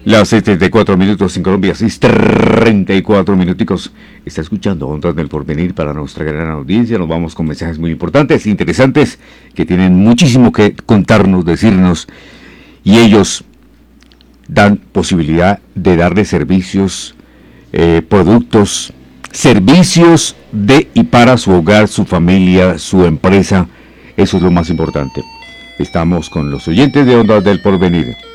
Las 74 minutos en Colombia, 6:34 minuticos. Está escuchando Ondas del Porvenir para nuestra gran audiencia. Nos vamos con mensajes muy importantes, interesantes, que tienen muchísimo que contarnos, decirnos. Y ellos dan posibilidad de darle servicios, productos, servicios de y para su hogar, su familia, su empresa. Eso es lo más importante. Estamos con los oyentes de Ondas del Porvenir.